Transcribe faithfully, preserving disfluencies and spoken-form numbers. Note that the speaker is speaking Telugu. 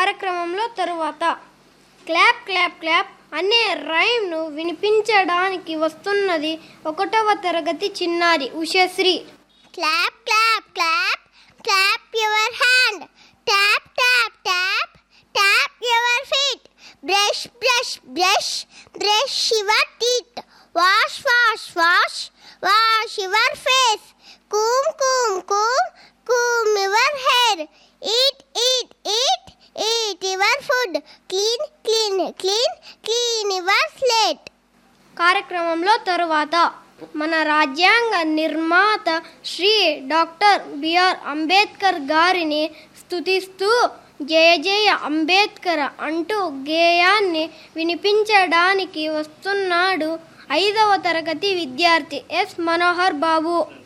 కార్యక్రమంలో తరువాత క్లాప్ క్లాప్ క్లాప్ అనే రైమ్ను వినిపించడానికి వస్తున్నది ఒకటవ తరగతి చిన్నారి Ushasri. Clap, clap, clap, clap your hand. Tap, tap, tap, tap your feet. Brush, brush, brush, brush your teeth. Wash, wash, wash, wash your face. Comb, comb, comb, comb your hair. Eat, eat, eat, eat your food. Clean, clean, clean, clean your slate. కార్యక్రమంలో తరువాత మన రాజ్యాంగ నిర్మాత శ్రీ డాక్టర్ బిఆర్ అంబేద్కర్ గారిని స్తుతిస్తూ జయ జయ అంబేద్కర్ అంటూ గేయాన్ని వినిపించడానికి వస్తున్నాడు ఐదవ తరగతి విద్యార్థి ఎస్ మనోహర్ బాబు.